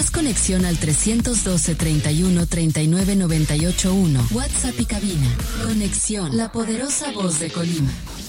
Haz conexión al 312 31 39 98 1. WhatsApp y cabina. Conexión, la poderosa voz de Colima.